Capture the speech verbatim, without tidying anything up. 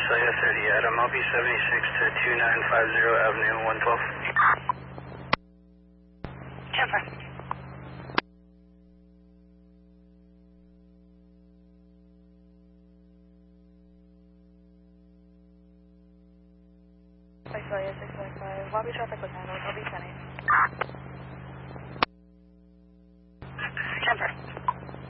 Australia thirty, Adam, L B seventy-six to two nine five zero Avenue one twelve. Jumper. Australia six five five, lobby traffic with handle, L B twenty.